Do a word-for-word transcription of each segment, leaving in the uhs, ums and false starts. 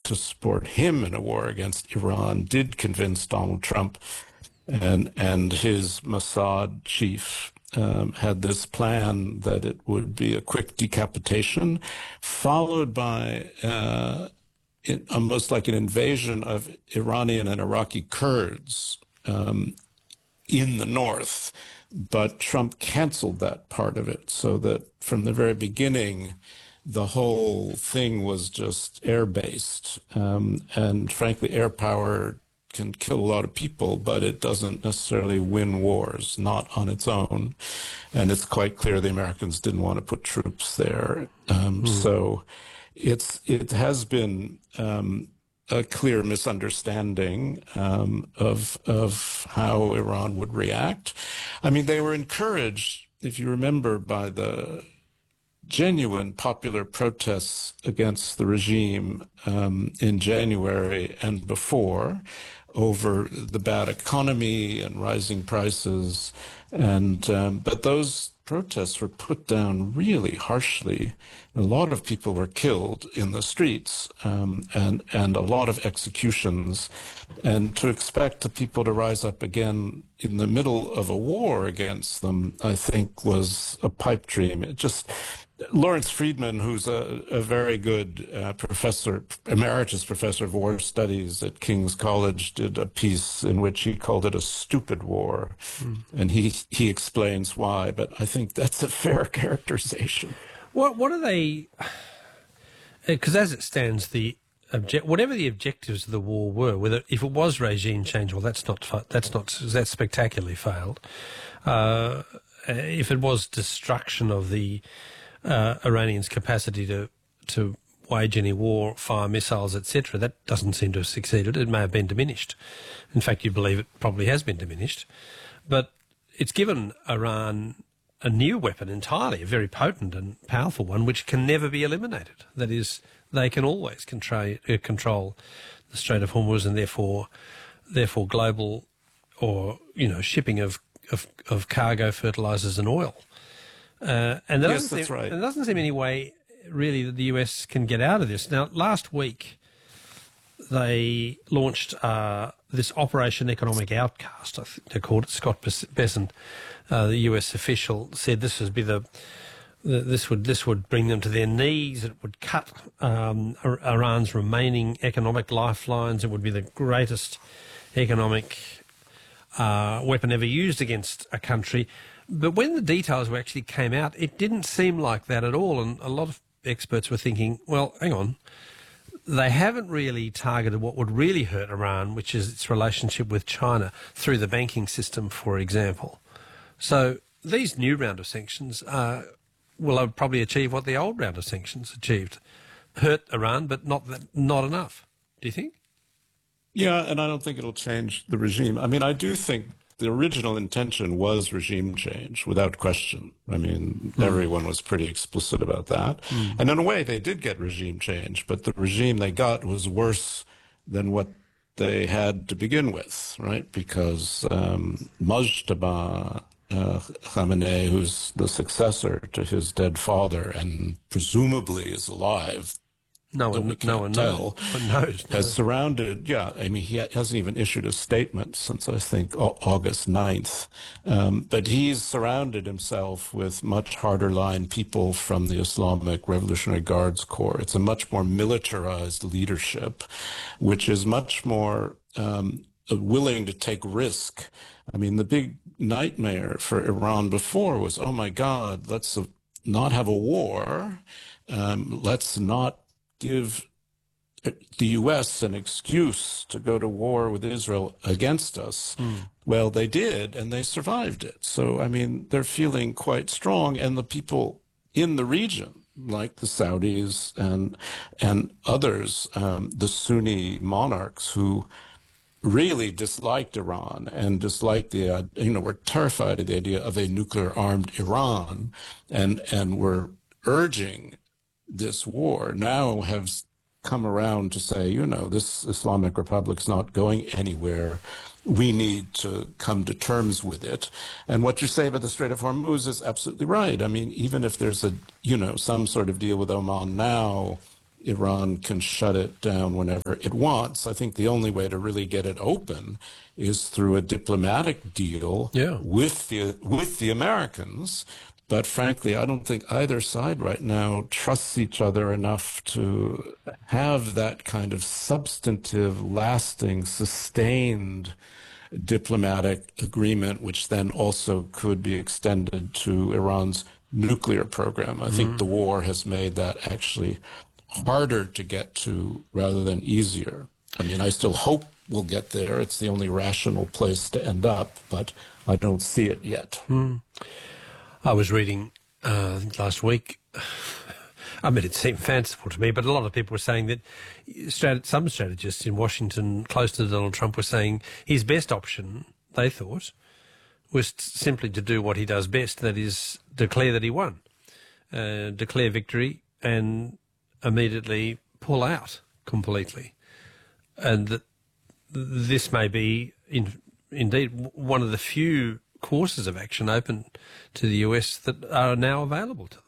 to support him in a war against Iran did convince Donald Trump, and and his Mossad chief um, had this plan that it would be a quick decapitation, followed by uh, it, almost like an invasion of Iranian and Iraqi Kurds um, in the north. But Trump canceled that part of it, so that from the very beginning, the whole thing was just air-based. Um, and frankly, air power can kill a lot of people, but it doesn't necessarily win wars, not on its own. And it's quite clear the Americans didn't want to put troops there. Um, mm. So it's it has been um, a clear misunderstanding um, of of how Iran would react. I mean, they were encouraged, if you remember, by the genuine popular protests against the regime um, in January and before, over the bad economy and rising prices, and um, but those protests were put down really harshly. A lot of people were killed in the streets, um, and and a lot of executions. And to expect the people to rise up again in the middle of a war against them, I think, was a pipe dream. It just Lawrence Friedman, who's a, a very good uh, professor, emeritus professor of war studies at King's College, did a piece in which he called it a stupid war. Mm. And he he explains why, but I think that's a fair characterization. What what are they? Because as it stands, the object, whatever the objectives of the war were, whether if it was regime change, well, that's not that's not that's spectacularly failed. Uh, if it was destruction of the uh, Iranians' capacity to to wage any war, fire missiles, et cetera, that doesn't seem to have succeeded. It may have been diminished. In fact, you believe it probably has been diminished, but it's given Iran a new weapon entirely, a very potent and powerful one, which can never be eliminated. That is, they can always control, uh, control the Strait of Hormuz, and therefore, therefore global, or you know, shipping of of, of cargo, fertilizers, and oil. Uh, and there yes, doesn't that's seem, right. There doesn't seem any way really that the U S can get out of this. Now, last week they launched uh, this Operation Economic Outcast, I think they called it. Scott Bessent, uh, the U S official, said this would be the, the this would this would bring them to their knees. It would cut um, Iran's remaining economic lifelines. It would be the greatest economic uh, weapon ever used against a country. But when the details were actually came out, it didn't seem like that at all. And a lot of experts were thinking, well, hang on, they haven't really targeted what would really hurt Iran, which is its relationship with China through the banking system, for example. So these new round of sanctions uh, will probably achieve what the old round of sanctions achieved. Hurt Iran, but not that, not enough. Do you think? Yeah, and I don't think it'll change the regime. I mean, I do think the original intention was regime change, without question. I mean, mm. everyone was pretty explicit about that. Mm. And in a way, they did get regime change, but the regime they got was worse than what they had to begin with, right? Because um, Mojtaba uh, Khamenei, who's the successor to his dead father and presumably is alive, No one, no one knows. One knows. Has surrounded, yeah, I mean, he hasn't even issued a statement since, I think, August ninth. Um, but he's surrounded himself with much harder line people from the Islamic Revolutionary Guards Corps. It's a much more militarized leadership, which is much more um, willing to take risk. I mean, the big nightmare for Iran before was, oh my God, let's not have a war. Um, let's not give the U S an excuse to go to war with Israel against us. Mm. Well, they did, and they survived it. So, I mean, they're feeling quite strong, and the people in the region, like the Saudis and and others, um, the Sunni monarchs who really disliked Iran and disliked the, uh, you know, were terrified of the idea of a nuclear-armed Iran, and and were urging this war, now have come around to say, you know, this Islamic Republic's not going anywhere. We need to come to terms with it. And what you say about the Strait of Hormuz is absolutely right. I mean, even if there's a, you know, some sort of deal with Oman now, Iran can shut it down whenever it wants. I think the only way to really get it open is through a diplomatic deal Yeah. with the with the Americans. But frankly, I don't think either side right now trusts each other enough to have that kind of substantive, lasting, sustained diplomatic agreement, which then also could be extended to Iran's nuclear program. I mm-hmm. think the war has made that actually harder to get to rather than easier. I mean, I still hope we'll get there. It's the only rational place to end up, but I don't see it yet. Mm. I was reading uh, last week, I mean, it seemed fanciful to me, but a lot of people were saying that strat- some strategists in Washington close to Donald Trump were saying his best option, they thought, was t- simply to do what he does best, that is declare that he won, uh, declare victory and immediately pull out completely. And that this may be, in, indeed, one of the few courses of action open to the U S that are now available to them.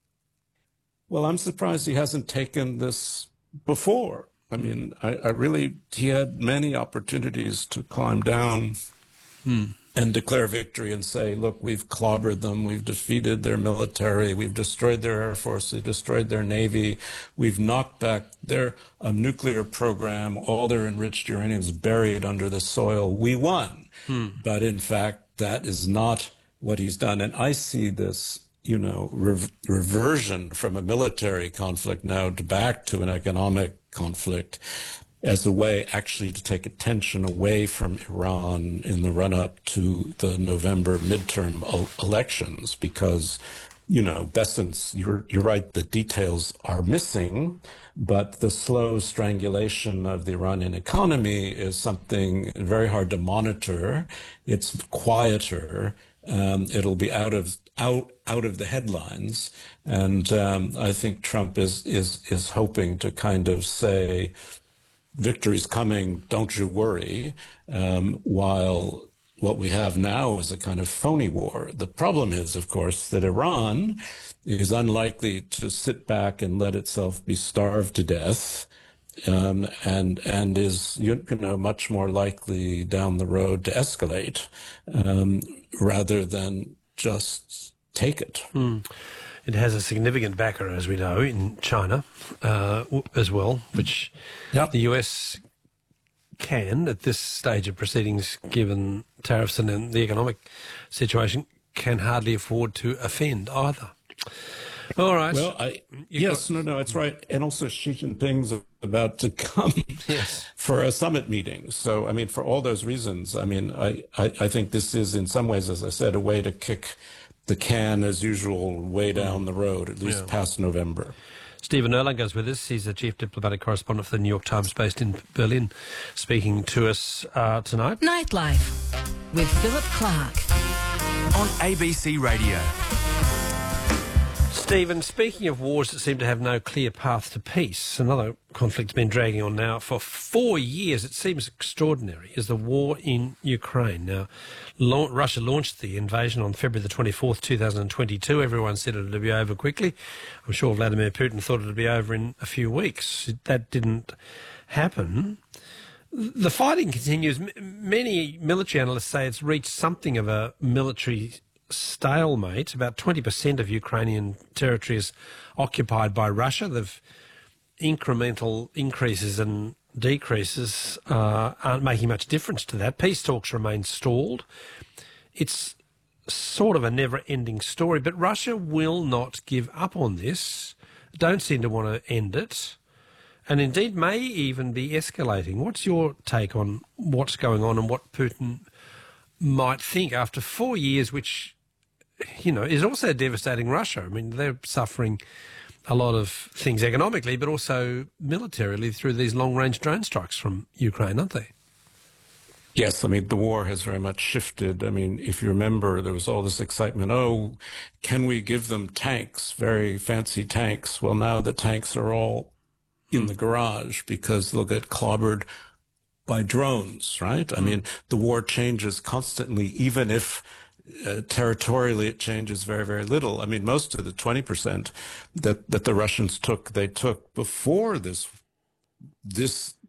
Well, I'm surprised he hasn't taken this before. I mean, I, I really, he had many opportunities to climb down hmm. and declare victory and say, look, we've clobbered them, we've defeated their military, we've destroyed their air force, we've destroyed their navy, we've knocked back their uh, nuclear program, all their enriched uranium is buried under the soil. We won. Hmm. But in fact, that is not what he's done. And I see this, you know, re- reversion from a military conflict now to back to an economic conflict as a way actually to take attention away from Iran in the run-up to the November midterm el- elections, because, you know, Besson's, you're, you're right, the details are missing, but the slow strangulation of the Iranian economy is something very hard to monitor. It's quieter. Um, it'll be out of out out of the headlines, and um, I think Trump is is is hoping to kind of say, "Victory's coming, don't you worry." Um, while what we have now is a kind of phony war. The problem is, of course, that Iran is unlikely to sit back and let itself be starved to death. Um, and and is you know much more likely down the road to escalate um, rather than just take it. Mm. It has a significant backer, as we know, in China uh, as well, which yep. the U S can, at this stage of proceedings, given tariffs and the economic situation, can hardly afford to offend either. All right. Well, I, yes, got... no, no, it's right. And also Xi Jinping's about to come yes. for a summit meeting. So, I mean, for all those reasons, I mean, I, I, I think this is in some ways, as I said, a way to kick the can, as usual, way down the road, at least yeah. past November. Stephen Erlanger is with us. He's the chief diplomatic correspondent for the New York Times based in Berlin, speaking to us uh, tonight. Nightlife with Philip Clark on A B C Radio. Stephen, speaking of wars that seem to have no clear path to peace, another conflict's been dragging on now for four years. It seems extraordinary, is the war in Ukraine. Now, la- Russia launched the invasion on February the twenty-fourth, two thousand twenty-two. Everyone said it would be over quickly. I'm sure Vladimir Putin thought it would be over in a few weeks. That didn't happen. The fighting continues. M- many military analysts say it's reached something of a military stalemate. About twenty percent of Ukrainian territory is occupied by Russia. They've incremental increases and decreases uh, aren't making much difference to that. Peace talks remain stalled. It's sort of a never-ending story, but Russia will not give up on this, don't seem to want to end it, and indeed may even be escalating. What's your take on what's going on and what Putin might think after four years, which, you know, is also devastating Russia? I mean, they're suffering a lot of things economically, but also militarily through these long-range drone strikes from Ukraine, aren't they? Yes, I mean, the war has very much shifted. I mean, if you remember, there was all this excitement. Oh, can we give them tanks, very fancy tanks? Well, now the tanks are all in the garage because they'll get clobbered by drones, right? I mean, the war changes constantly, even if Uh, territorially, it changes very, very little. I mean, most of the twenty percent that, that the Russians took, they took before this this